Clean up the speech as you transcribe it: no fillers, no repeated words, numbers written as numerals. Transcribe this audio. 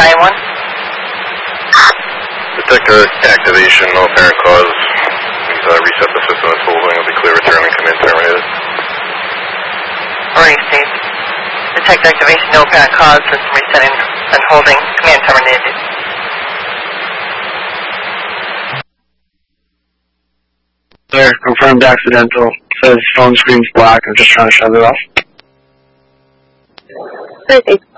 Sky 1. Detector activation, no apparent cause. Please reset the system that's holding. It'll be clear return and command terminated. Alright, Steve. Detect activation, no apparent cause, system resetting and holding, command terminated. Sir, confirmed accidental. Says phone screen's black. I'm just trying to shut it off. Perfect.